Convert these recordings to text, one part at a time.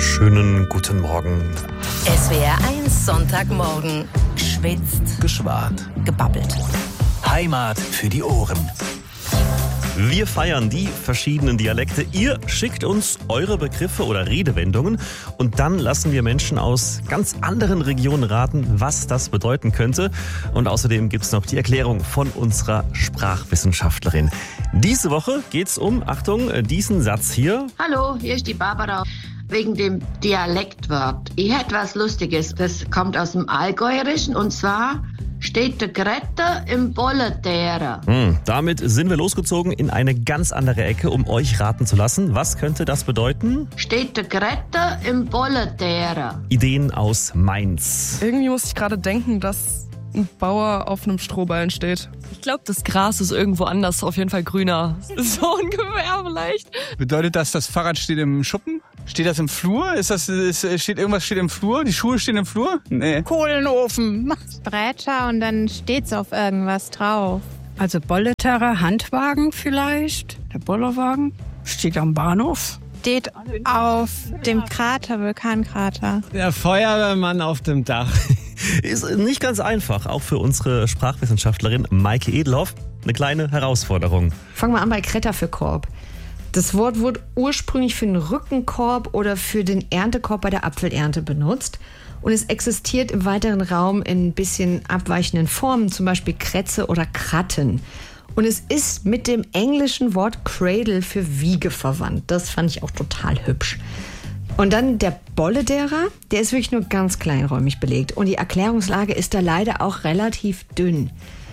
Schönen guten Morgen. SWR 1 Sonntagmorgen. Geschwitzt. Geschwart. Gebabbelt. Heimat für die Ohren. Wir feiern die verschiedenen Dialekte. Ihr schickt uns eure Begriffe oder Redewendungen und dann lassen wir Menschen aus ganz anderen Regionen raten, was das bedeuten könnte. Und außerdem gibt es noch die Erklärung von unserer Sprachwissenschaftlerin. Diese Woche geht es um, Achtung, diesen Satz hier. Hallo, hier ist die Barbara. Wegen dem Dialektwort. Ich hätte was Lustiges. Das kommt aus dem Allgäuerischen und zwar steht der Gretter im Bolletäre. Damit sind wir losgezogen in eine ganz andere Ecke, um euch raten zu lassen. Was könnte das bedeuten? Steht der Gretter im Bolletäre. Ideen aus Mainz. Irgendwie muss ich gerade denken, dass ein Bauer auf einem Strohballen steht. Ich glaube, das Gras ist irgendwo anders auf jeden Fall grüner. So ungefähr vielleicht. Bedeutet das, das Fahrrad steht im Schuppen? Steht das im Flur? Irgendwas steht im Flur? Die Schuhe stehen im Flur? Nee. Kohlenofen. Bretter und dann steht's auf irgendwas drauf. Also Bolletäre, Handwagen vielleicht. Der Bollerwagen steht am Bahnhof. Steht auf dem Krater, Vulkankrater. Der Feuerwehrmann auf dem Dach. Ist nicht ganz einfach, auch für unsere Sprachwissenschaftlerin Maike Edelhoff. Eine kleine Herausforderung. Fangen wir an bei Kretter für Korb. Das Wort wurde ursprünglich für den Rückenkorb oder für den Erntekorb bei der Apfelernte benutzt. Und es existiert im weiteren Raum in ein bisschen abweichenden Formen, zum Beispiel Krätze oder Kratten. Und es ist mit dem englischen Wort Cradle für Wiege verwandt. Das fand ich auch total hübsch. Und dann der Bolletäre, der ist wirklich nur ganz kleinräumig belegt. Und die Erklärungslage ist da leider auch relativ dünn.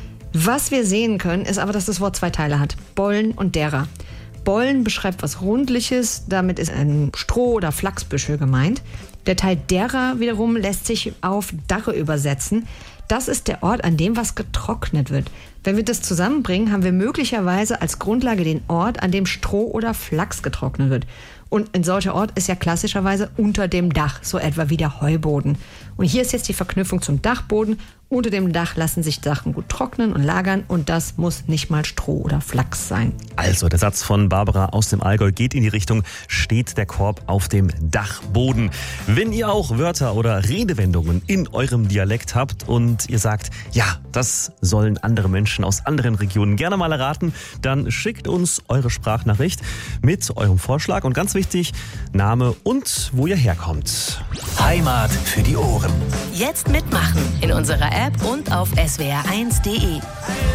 Was wir sehen können, ist aber, dass das Wort zwei Teile hat. Bollen und derer. Bollen beschreibt was Rundliches, damit ist ein Stroh- oder Flachsbüschel gemeint. Der Teil derer wiederum lässt sich auf Dache übersetzen. Das ist der Ort, an dem was getrocknet wird. Wenn wir das zusammenbringen, haben wir möglicherweise als Grundlage den Ort, an dem Stroh oder Flachs getrocknet wird. Und ein solcher Ort ist ja klassischerweise unter dem Dach, so etwa wie der Heuboden. Und hier ist jetzt die Verknüpfung zum Dachboden. Unter dem Dach lassen sich Sachen gut trocknen und lagern und das muss nicht mal Stroh oder Flachs sein. Also der Satz von Barbara aus dem Allgäu geht in die Richtung, steht der Korb auf dem Dachboden. Wenn ihr auch Wörter oder Redewendungen in eurem Dialekt habt und ihr sagt, ja, das sollen andere Menschen aus anderen Regionen gerne mal erraten, dann schickt uns eure Sprachnachricht mit eurem Vorschlag und ganz wichtig, Name und wo ihr herkommt. Heimat für die Ohren. Jetzt mitmachen in unserer App und auf swr1.de.